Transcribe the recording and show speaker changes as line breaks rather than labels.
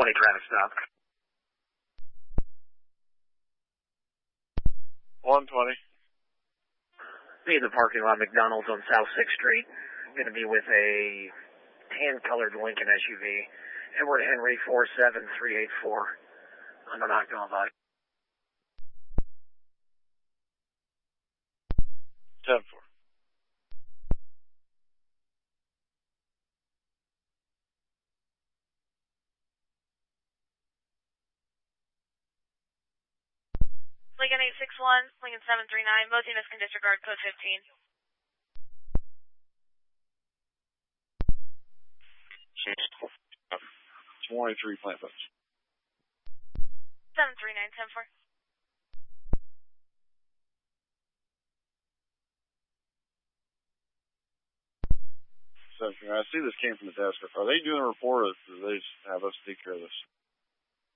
traffic stop.
120.
Be in the parking lot, McDonald's on South 6th Street. I'm going to be with a tan-colored Lincoln SUV. Edward Henry 47384. On the knockdown body.
10-4.
Lincoln 861, Lincoln 739, both units can disregard code 15.
23 plant votes.
739, 10-4.
So I see this came from the desk. Are they doing a report, or do they just have us take care of this?